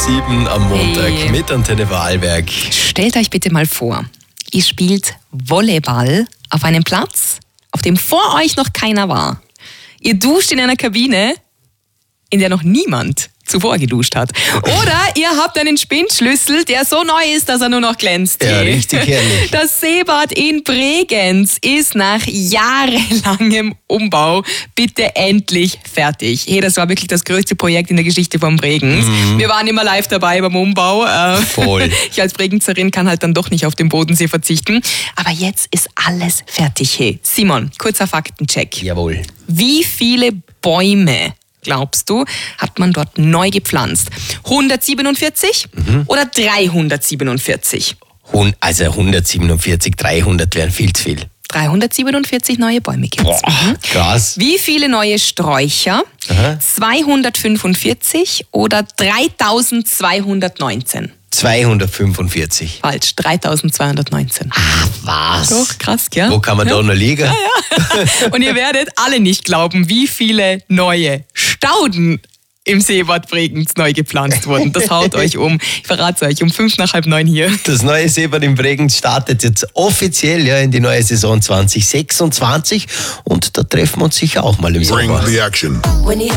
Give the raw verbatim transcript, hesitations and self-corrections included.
sieben am Montag Hey. mit Antenne Vorarlberg. Stellt euch bitte mal vor, ihr spielt Volleyball auf einem Platz, auf dem vor euch noch keiner war. Ihr duscht in einer Kabine, in der noch niemand zuvor geduscht hat. Oder ihr habt einen Spindschlüssel, der so neu ist, dass er nur noch glänzt. Ja, richtig herrlich. Das Seebad in Bregenz ist nach jahrelangem Umbau bitte endlich fertig. Hey, das war wirklich das größte Projekt in der Geschichte von Bregenz. Mhm. Wir waren immer live dabei beim Umbau. Voll. Ich als Bregenzerin kann halt dann doch nicht auf den Bodensee verzichten. Aber jetzt ist alles fertig. Hey, Simon, kurzer Faktencheck. Jawohl. Wie viele Bäume, glaubst du, hat man dort neu gepflanzt? hundertsiebenundvierzig mhm. oder dreihundertsiebenundvierzig? Also hundertsiebenundvierzig, dreihundert wären viel zu viel. dreihundertsiebenundvierzig neue Bäume gibt's. Boah, krass. Wie viele neue Sträucher? Aha. zweihundertfünfundvierzig oder dreitausendzweihundertneunzehn? zweihundertfünfundvierzig. Falsch, dreitausendzweihundertneunzehn. Was? Doch, krass, gell? Wo kann man da noch liegen? Ja, ja. Und ihr werdet alle nicht glauben, wie viele neue Stauden im Seebad Bregenz neu gepflanzt wurden. Das haut euch um. Ich verrate es euch um fünf nach halb neun hier. Das neue Seebad in Bregenz startet jetzt offiziell ja, in die neue Saison zwanzig sechsundzwanzig und da treffen wir uns sicher auch mal im Bring Sommer. the action.